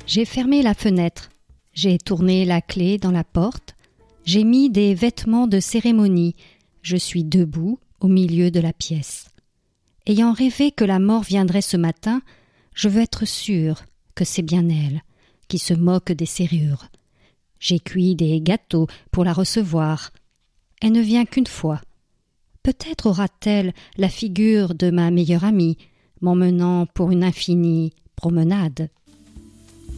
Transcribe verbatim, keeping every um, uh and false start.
J'ai fermé la fenêtre, j'ai tourné la clé dans la porte, j'ai mis des vêtements de cérémonie, je suis debout au milieu de la pièce. Ayant rêvé que la mort viendrait ce matin, je veux être sûre que c'est bien elle qui se moque des serrures. J'ai cuit des gâteaux pour la recevoir. Elle ne vient qu'une fois. Peut-être aura-t-elle la figure de ma meilleure amie, m'emmenant pour une infinie promenade.